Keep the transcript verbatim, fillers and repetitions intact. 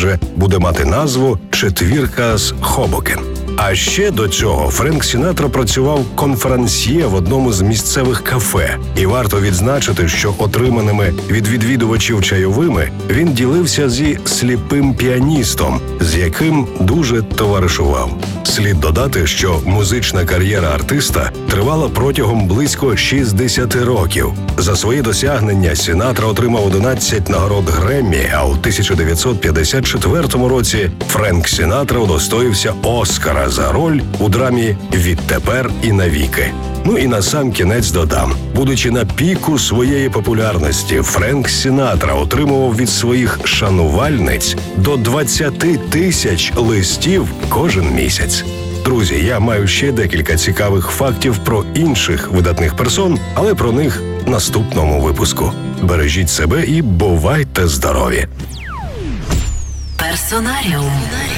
каже, буде мати назву «Четвірка з Хобокен». А ще до цього Френк Сінатра працював конферансьє в одному з місцевих кафе. І варто відзначити, що отриманими від відвідувачів чайовими він ділився зі сліпим піаністом, з яким дуже товаришував. Слід додати, що музична кар'єра артиста тривала протягом близько шістдесят років. За свої досягнення Сінатра отримав одинадцять нагород Греммі, а у тисяча дев'ятсот п'ятдесят четвертому році Френк Сінатра удостоївся Оскара за роль у драмі «Відтепер і навіки». Ну і на сам кінець додам. Будучи на піку своєї популярності, Френк Сінатра отримував від своїх шанувальниць до двадцять тисяч листів кожен місяць. Друзі, я маю ще декілька цікавих фактів про інших видатних персон, але про них в наступному випуску. Бережіть себе і бувайте здорові! Персонаріум.